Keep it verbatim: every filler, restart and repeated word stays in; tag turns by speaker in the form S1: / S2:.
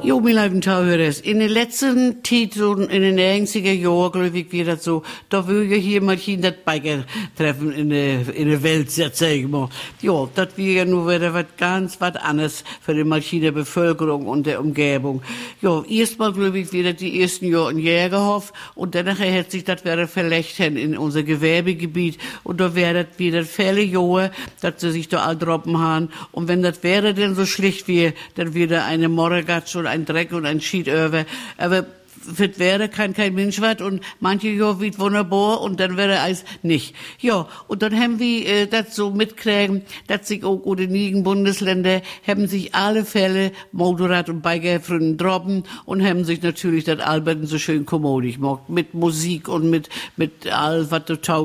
S1: Jo, mir lieben Zuhörers, in den letzten Zeit, so in den neunziger Jahren, glaube ich, wie das so, da will ja hier mal hin das Biker-Treffen in der, in der Welt, sag ich mal. Ja, das wäre ja nur wieder was ganz was anderes für die Maschine Bevölkerung und der Umgebung. Ja, erstmal, glaube ich, wieder die ersten Jahre in Jägerhof und danach hat sich das wieder verlegt in unser Gewerbegebiet und da wäre das wieder viele Jahre, dass sie sich da all droppen haben und wenn das wäre denn so schlicht wie, dann wieder eine Morgatsch und ein Dreck und ein Schied über. Aber das wäre kein, kein Mensch was und manche Jahr wird wunderbar und dann wäre es nicht. Ja, und dann haben wir äh, das so mitkriegen, dass sich auch in einigen Bundesländer haben sich alle Fälle Motorrad- und Bikerfreunden droppen und haben sich natürlich das Alberten so schön kommodisch gemacht. Mit Musik und mit, mit all, was du